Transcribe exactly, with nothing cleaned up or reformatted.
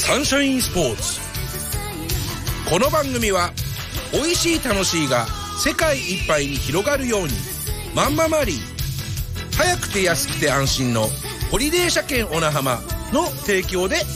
サンシャインスポーツ。この番組は美味しい楽しいが世界いっぱいに広がるように、マンママリー、早くて安くて安心のホリデー車検小名浜の提供で